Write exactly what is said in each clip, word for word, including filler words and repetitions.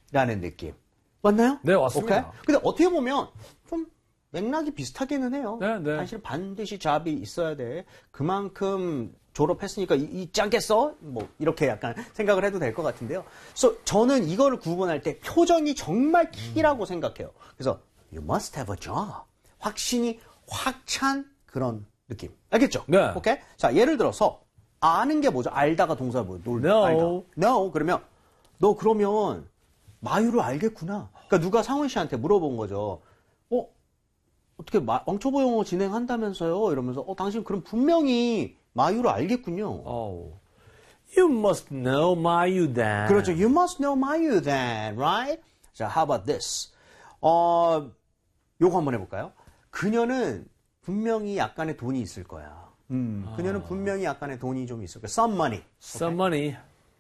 라는 느낌. 맞나요? 네, 맞습니다. 오케이? 근데 어떻게 보면 좀 맥락이 비슷하기는 해요. 네, 네. 사실 반드시 잡이 있어야 돼. 그만큼 졸업했으니까 이, 있지 않겠어? 뭐 이렇게 약간 생각을 해도 될 것 같은데요. 그래서 저는 이거를 구분할 때 표정이 정말 키라고 음. 생각해요. 그래서 you must have a job. 확신이 확 찬 그런 느낌. 알겠죠? 네. 오케이? 자, 예를 들어서 아는 게 뭐죠? 알다가 동사 뭐 놀 No. 알다. No. 그러면 너 그러면 마유를 알겠구나. 그러니까 누가 상훈 씨한테 물어본 거죠. 어? 어떻게 마, 왕초보 영어 진행한다면서요? 이러면서 어 당신 그럼 분명히 마유를 알겠군요. Oh. You must know Mayu then. 그렇죠. You must know Mayu then, right? 자, how about this? 어, 요거 한번 해볼까요? 그녀는 분명히 약간의 돈이 있을 거야. 음, 그녀는 분명히 약간의 돈이 좀 있을 거야. Some money. Some money.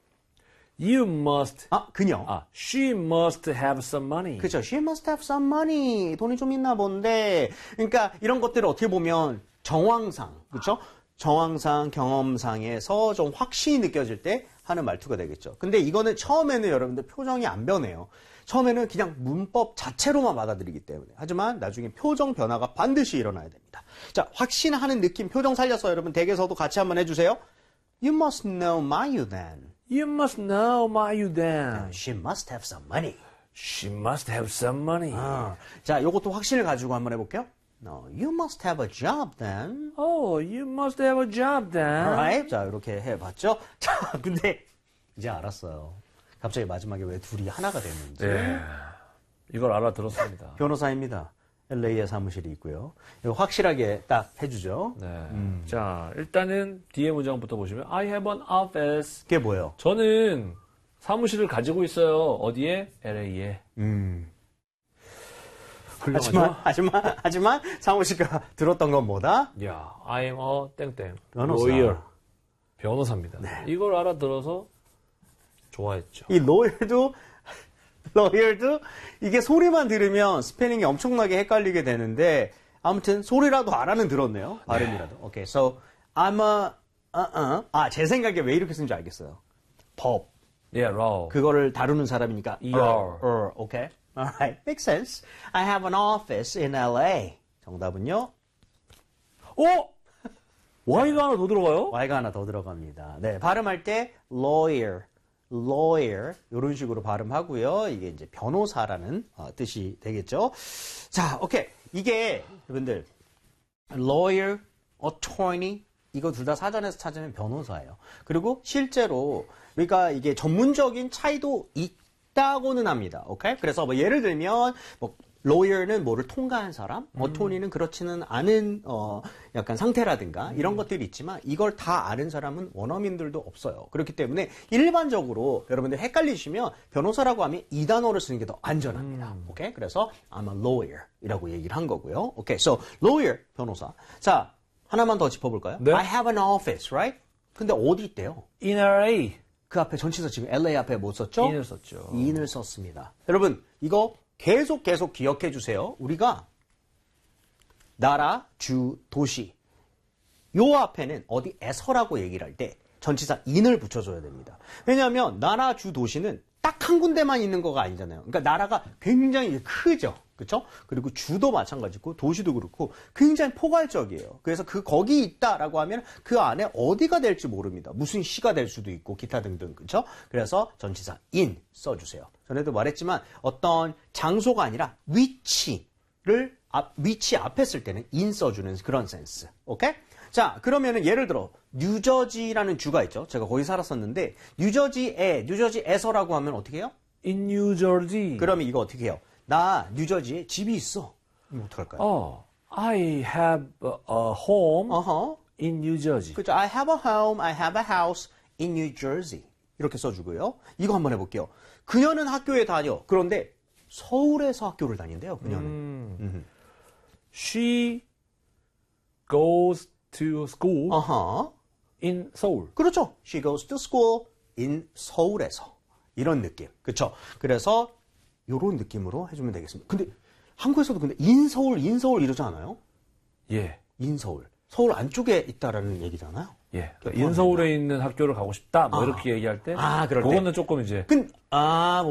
You must. 아, 그녀. 아, she must have some money. 그렇죠. She must have some money. 돈이 좀 있나 본데. 그러니까 이런 것들을 어떻게 보면 정황상, 그렇죠? 정황상, 경험상에서 좀 확신이 느껴질 때 하는 말투가 되겠죠. 근데 이거는 처음에는 여러분들 표정이 안 변해요. 처음에는 그냥 문법 자체로만 받아들이기 때문에. 하지만 나중에 표정 변화가 반드시 일어나야 됩니다. 자, 확신하는 느낌, 표정 살려서 여러분 댁에서도 같이 한번 해주세요. You must know Mayu then. You must know Mayu then. She must have some money. She must have some money. 아, 자, 요것도 확신을 가지고 한번 해볼게요. No, you must have a job then. Oh, you must have a job then. Alright. 자, 이렇게 해봤죠. 자, 근데 이제 알았어요. 갑자기 마지막에 왜 둘이 하나가 됐는지. 네, 이걸 알아들었습니다. 변호사입니다. 엘에이에 사무실이 있고요. 이거 확실하게 딱 해주죠. 네. 음. 자, 일단은 뒤에 문장부터 보시면 I have an office. 그게 뭐예요? 저는 사무실을 가지고 있어요. 어디에? 엘에이에. 음. 훌륭하죠? 하지만, 하지만, 하지만 사무실가 들었던 건 뭐다? 야, I am a 땡땡. 변호사. lawyer. 변호사입니다. 네. 이걸 알아들어서 좋아했죠. 이 lawyer도, lawyer도 이게 소리만 들으면 스페링이 엄청나게 헷갈리게 되는데 아무튼 소리라도 알아는 들었네요. 발음이라도. 오케이. So I'm a uh, uh. 아, 제 생각에 왜 이렇게 쓴지 알겠어요. 법. Yeah, law. 그거를 다루는 사람이니까 E er, R. er, okay. Alright. Makes sense. I have an office in 엘에이. 정답은요? 어? Y가 하나 더 들어가요? Y가 하나 더 들어갑니다. 네, 발음할 때 lawyer, lawyer 이런 식으로 발음하고요. 이게 이제 변호사라는 어, 뜻이 되겠죠. 자, 오케이. 이게 여러분들 lawyer, attorney 이거 둘 다 사전에서 찾으면 변호사예요. 그리고 실제로 그러니까 이게 전문적인 차이도 있다고는 합니다. 오케이? 그래서 뭐 예를 들면 뭐 lawyer는 뭐를 통과한 사람, 음. attorney는 그렇지는 않은 어 약간 상태라든가 이런 음. 것들이 있지만 이걸 다 아는 사람은 원어민들도 없어요. 그렇기 때문에 일반적으로 여러분들 헷갈리시면 변호사라고 하면 이 단어를 쓰는 게 더 안전합니다. 음. 오케이? 그래서 I'm a lawyer이라고 얘기를 한 거고요. 오케이, so lawyer 변호사. 자 하나만 더 짚어볼까요? 네? I have an office, right? 근데 어디 있대요? In 엘에이. 그 앞에 전치사 지금 엘에이 앞에 못 썼죠? in을 썼죠. in을 썼습니다. 여러분 이거 계속 계속 기억해 주세요. 우리가 나라, 주, 도시 요 앞에는 어디에서라고 얘기를 할 때 전치사 in을 붙여줘야 됩니다. 왜냐하면 나라, 주, 도시는 딱 한 군데만 있는 거가 아니잖아요. 그러니까 나라가 굉장히 크죠. 그렇죠? 그리고 주도 마찬가지고 도시도 그렇고 굉장히 포괄적이에요. 그래서 그 거기 있다라고 하면 그 안에 어디가 될지 모릅니다. 무슨 시가 될 수도 있고 기타 등등. 그렇죠? 그래서 전치사 in 써주세요. 전에도 말했지만 어떤 장소가 아니라 위치를 앞, 위치 앞에 쓸 때는 in 써주는 그런 센스. 오케이? 자, 그러면은 예를 들어 뉴저지라는 주가 있죠. 제가 거기 살았었는데 뉴저지에 뉴저지에서라고 하면 어떻게 해요? In New Jersey. 그러면 이거 어떻게 해요? 나 뉴저지에 집이 있어. 그럼 어떡할까요? 어, I have a home 어허. in New Jersey. 그렇죠. I have a home, I have a house in New Jersey. 이렇게 써주고요. 이거 한번 해볼게요. 그녀는 학교에 다녀. 그런데 서울에서 학교를 다닌대요. 그녀는. 음. 음. She goes to school 어허. in Seoul. 그렇죠. She goes to school in 서울에서. 이런 느낌. 그렇죠. 그래서 이런 느낌으로 해주면 되겠습니다. 근데 한국에서도 근데 인서울, 인서울 이러지 않아요? 예. 인서울. 서울 안쪽에 있다라는 얘기잖아요. 예. 그러니까 인서울에 있는 학교를 가고 싶다. 뭐 아. 이렇게 얘기할 때. 아, 그럴 때. 그거는 조금 이제. 근, 아,